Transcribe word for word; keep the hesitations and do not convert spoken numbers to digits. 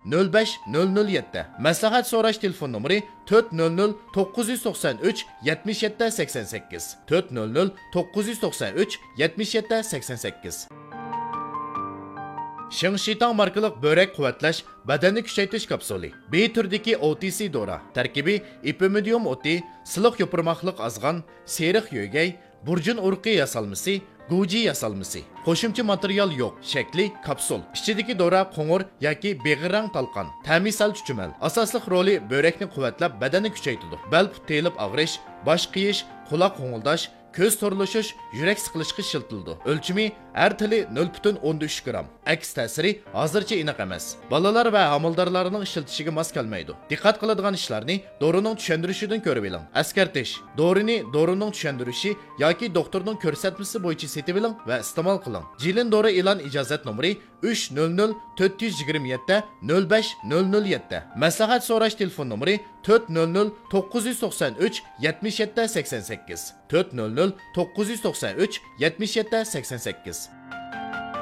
nol besh nol nol yetti. Maslahat so'rash telefon nomeri to'rt nol nol to'qqiz yuz to'qson uch yetmish yetti sakson sakkiz. to'rt nol nol to'qqiz yuz to'qson uch yetmish yetti sakson sakkiz. Shingshitang markalik börek quvvatlash badanni kuchaytirish kapsuli. B turdagi O T C dora. Tarkibi ipimidium o'ti, siliq yo'pirmoqliq azg'an, seriq yo'gay, burjun urqi yasalmasi, guji yasalmasi. Qo'shimcha material yo'q, shakli kapsul. Ichidagi dora qo'ng'ir yoki beg'irang talqon. Ta'mi sal chuchumal. Asosli roli börekni quvvatlab badanni kuchaytiradi. Bel telib og'rish, bosh qiyish, quloq qo'ng'ildash, ko'z to'rlashish, yurak siqilishiga shiltildi. O'lchimi har tili nol butun o'n uch gram. Aks ta'siri hozircha aniq emas. Bolalar va homildorlarning ishiltishiga mos kelmaydi. Diqqat qiladigan ishlarni dorining tushuntirishidan ko'rib oling. Askartish: dorini dorining tushuntirishi yoki doktorning ko'rsatmasi bo'yicha setib oling va iste'mol qiling. Jilin dori e'lon ijozat nomeri uch nol nol to'rt yuz yigirma yetti nol besh nol nol yetti. Maslahat so'rash telefon nomeri to'rt nol nol to'qqiz yuz to'qson uch yetmish yetti sakson sakkiz. to'rt nol nol to'qqiz yuz to'qson uch yetmish yetti sakson sakkiz.